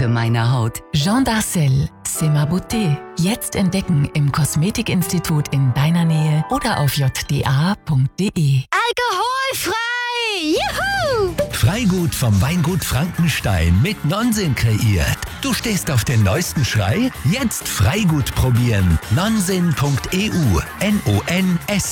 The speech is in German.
für meine Haut. Jean Darcel, C'est ma beauté. Jetzt entdecken im Kosmetikinstitut in deiner Nähe oder auf jda.de. Alkoholfrei! Juhu! Freigut vom Weingut Frankenstein mit Nonsens kreiert. Du stehst auf den neuesten Schrei? Jetzt Freigut probieren. Nonsen.eu. NONSEN.